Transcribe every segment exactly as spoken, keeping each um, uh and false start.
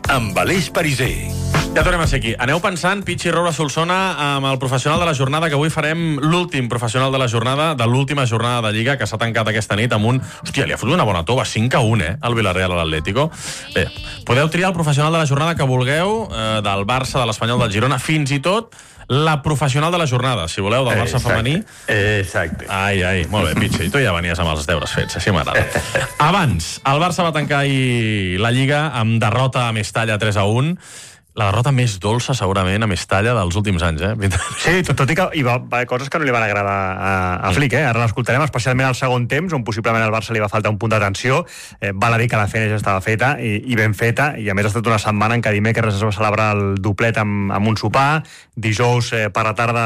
amb Aleix Pariser. Ja tornem a ser aquí. Aneu pensant, Pichi Roura Solsona, amb el professional de la jornada, que avui farem l'últim professional de la jornada, de l'última jornada de Lliga, que s'ha tancat aquesta nit amb un... Hòstia, li ha fotut una bona tova, cinc a un, eh, al Villarreal a l'Atlético. Bé, podeu triar el professional de la jornada que vulgueu, eh, del Barça, de l'Espanyol, del Girona, fins i tot la professional de la jornada, si voleu, del Barça Exacte. femení. Exacte. Ai, ai, molt bé, Pichi, tu ja venies amb els deures fets, així m'agrada. Abans, el Barça va tancar ahir la Lliga amb derrota a Mestalla tres a un. La derrota més dolça, segurament, a Mestalla dels últims anys, eh? Sí, tot, tot i que hi va, va coses que no li van agradar a, a Flick, eh? Ara l'escoltarem, especialment al segon temps, on possiblement al Barça li va faltar un punt d'atenció. Eh, val a dir que la feina ja estava feta i, i ben feta, i a més ha estat una setmana en què dimecres es va celebrar el doblet amb, amb un sopar, dijous eh, per la tarda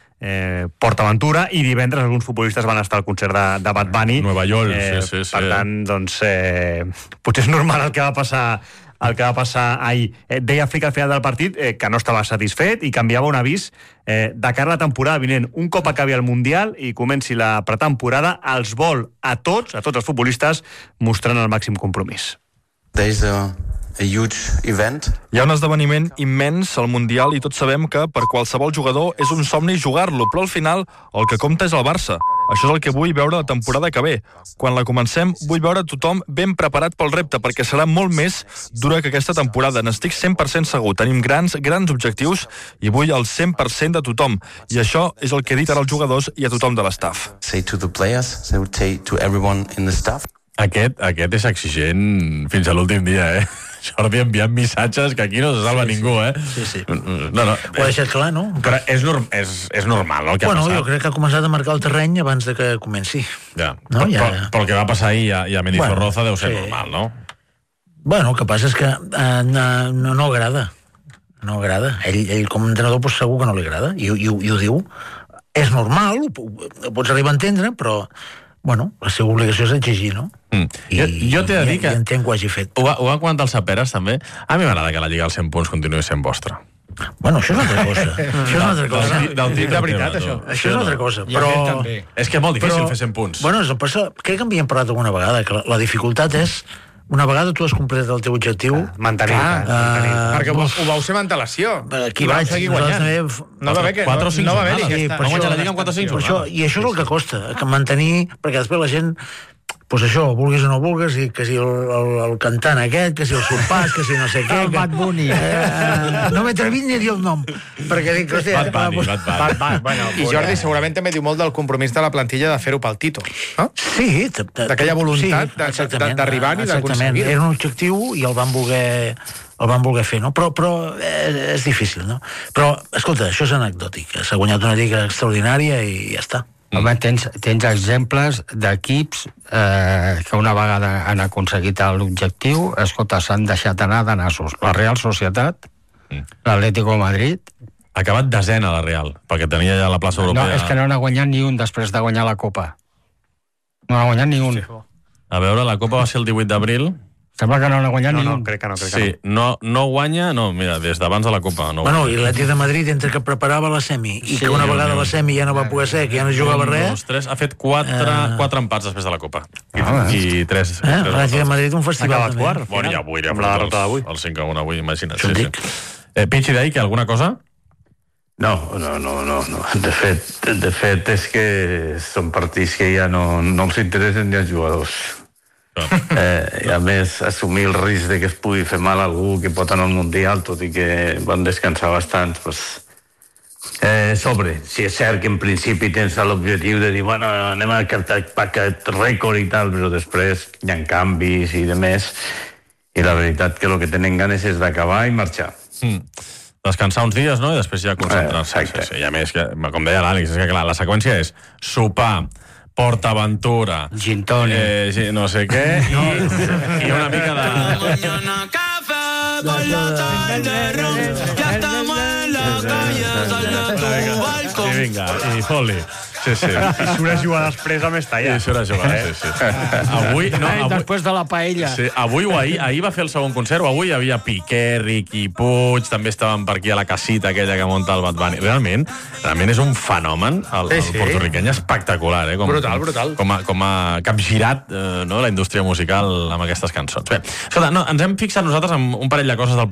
eh, PortAventura, i divendres alguns futbolistes van estar al concert de, de Bad Bunny. Nueva York, eh, sí, sí, sí. Per tant, doncs, eh, potser és normal el que va passar el que va passar ahir. Eh, deia Flick al final del partit eh, que no estava satisfet i canviava un avís eh, de cara a la temporada vinent. Un cop acabi el Mundial i comenci la pretemporada, els vol a tots, a tots els futbolistes, mostrant el màxim compromís. There is a, a huge event. Hi ha un esdeveniment immens al Mundial i tots sabem que per qualsevol jugador és un somni jugar-lo, però al final el que compta és el Barça. Això és el que vull veure la temporada que ve. Quan la comencem, vull veure tothom ben preparat pel repte, perquè serà molt més dura que aquesta temporada. N'estic cent per cent segur. Tenim grans, grans objectius i vull el cent per cent de tothom. I això és el que he dit ara als jugadors i a tothom de l'estaf. Say to the players, say to everyone in the staff. Aquest, aquest és exigent fins a l'últim dia, eh? Jordi enviant missatges que aquí no se salva sí, ningú, eh? Sí, sí. No, no. Ho ha deixat clar, no? Però és, norm, és, és normal, no, el que bueno, ha passat. Jo crec que ha començat a marcar el terreny abans de que comenci. Ja. No, però, ja, però, ja. però el que va passar ahir a, a Mendizorroza bueno, deu ser sí. normal, no? Bueno, el que passa és que eh, no, no agrada. No agrada. Ell, ell com a entrenador, pues, segur que no li agrada. I, i, i ho diu. És normal, ho, ho pots arribar a entendre, però... Bueno, la seva obligació és exigir, no? Mm. I, jo, jo t'he de dir que... I entenc que ho hagi fet. Ho va, ho va comentar el Saperes, també. A mi m'agrada que la Lliga als cent punts continuï sent vostra. Bueno, això és una altra cosa. Això és una altra cosa. Del, del de veritat, això. Això és una altra cosa. Però... És que és molt difícil però, fer cent punts. Bueno, és, això, crec que havíem parlat alguna vegada, que la, la dificultat és... Una vegada tu has completat el teu objectiu... Ah, mantenir. Ah, mantenir. uh, perquè ho, ho vau ser amb antelació. Aquí vaig. Seguir guanyant. També... No va haver que... quatre o cinc no va haver jornades. Sí, per Va guanyar això- la Lliga amb quatre o cinc Per això, jornades. I això és el que costa, que mantenir... Perquè després la gent... Pues això, vulguis o no vulguis, i que si el, el, el cantant aquest, que si el sopars, que si no sé què... El Bad Bunny. Eh, no m'he atrevit ni a dir el nom, perquè dic... Hòstia, Bad Bunny, pues, Bad Bunny. Bad, bad, bueno, I Jordi segurament també diu molt del compromís de la plantilla de fer-ho pel Tito. No? Sí, t- t- D'aquella voluntat de- exactament, d'arribar-hi i exactament. d'aconseguir-ho. Era un objectiu i el van voler el van voler fer, no? Però, però eh, és difícil, no? Però, escolta, això és anecdòtic. S'ha guanyat una lliga extraordinària i ja està. Home, tens, tens exemples d'equips eh, que una vegada han aconseguit l'objectiu, escolta, s'han deixat anar de nassos. La Real Societat, mm. l'Atlético de Madrid... Ha acabat desena la Real, perquè tenia ja la plaça europea. No, és que no n'ha guanyat ni un després de guanyar la Copa. No n'ha guanyat ni un. Sí. A veure, la Copa va ser el divuit d'abril. Sembla que no n'ha guanyat No, ni no, un. crec que no, crec Sí, que no. no, no guanya, no, mira, des d'abans de la Copa. No Bueno, guanya. i l'Atlètic de Madrid, entre que preparava la semi i Sí, que una vegada Déu la semi ja no va poder ser, que ja no jugava Un, res... dos, tres, ha fet quatre, Eh. quatre empats després de la Copa. I, Ah, i tres... Eh? tres L'Atlètic de Madrid, un Ha festival acabat també. quart. Bueno, ja avui, ja Amb la derrota d'avui. el cinc a un avui, imagina't. Això Sí, et dic. sí. Eh, Pichi, deia que alguna cosa? No, no, no, no, no. De fet, de fet és que són partits que ja no, no els interessen ni els jugadors. Eh, I a més, assumir el risc de que es pugui fer mal a algú que pot anar al Mundial, tot i que van descansar bastant, pues, eh, sobre. Si és cert que en principi tens l'objectiu de dir, bueno, anem a aquest, aquest rècord i tal, però després hi ha canvis i de més, i la veritat que el que tenen ganes és d'acabar i marxar. Mm. Descansar uns dies, no? I després ja concentrar-se. Eh, exacte. sí, sí. I a més, que, com deia l'Àlex, és que clar, la seqüència és sopar, PortAventura, Gin tònic. eh, sí, no sé què, i, i una mica de... Sí, vinga, i fot-li. Sí, sí. I surt a jugar després a Mestalla. I surt a jugar, sí, sí. Avui, no, avui, Després de la paella. sí, avui o ahir, ahir va fer el segon concert, o avui hi havia Piqué, Riqui Puig, també estaven per aquí a la casita aquella que munta el Bad Bunny. Realment, realment és un fenomen, el, el Sí, sí. portorriqueny espectacular, eh? Com, Brutal, brutal. Com a, com a capgirat, eh, no?, la indústria musical amb aquestes cançons. Bé, escolta, no, ens hem fixat nosaltres en un parell de coses del